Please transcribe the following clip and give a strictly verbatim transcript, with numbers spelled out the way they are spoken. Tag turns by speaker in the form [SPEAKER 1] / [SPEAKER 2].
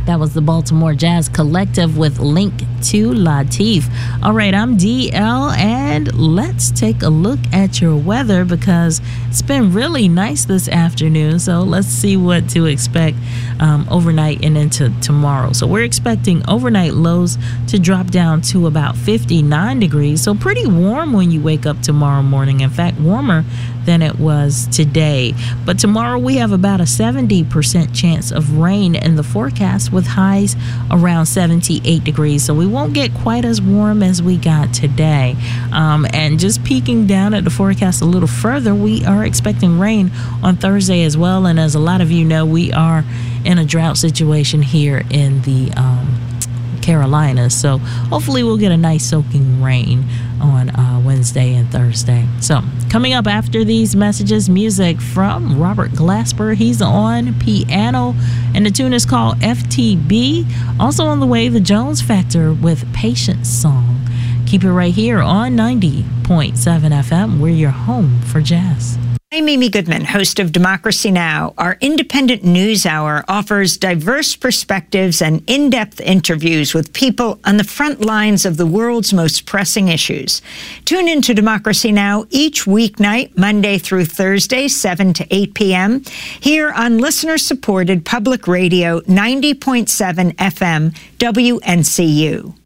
[SPEAKER 1] That was the Baltimore Jazz Collective with Link to Latif. All right, I'm D L, and let's take a look at your weather because it's been really nice this afternoon. So let's see what to expect um, overnight and into tomorrow. So we're expecting overnight lows to drop down to about fifty-nine degrees. So pretty warm when you wake up tomorrow morning. In fact, warmer than it was today. But tomorrow we have about a seventy percent chance of rain in the forecast with highs around seventy-eight degrees. So we won't get quite as warm as we got today. Um, and just peeking down at the forecast a little further, we are expecting rain on Thursday as well. And as a lot of you know, we are in a drought situation here in the um, Carolinas. So hopefully we'll get a nice soaking rain on uh, Wednesday and Thursday. So coming up after these messages, music from Robert Glasper. He's on piano, and the tune is called F T B. Also on the way, the Jones Factor with Patience Song. Keep it right here on ninety point seven F M. We're your home for jazz.
[SPEAKER 2] I'm Amy Goodman, host of Democracy Now! Our independent news hour offers diverse perspectives and in-depth interviews with people on the front lines of the world's most pressing issues. Tune into Democracy Now! Each weeknight, Monday through Thursday, seven to eight p.m., here on listener-supported public radio ninety point seven F M W N C U.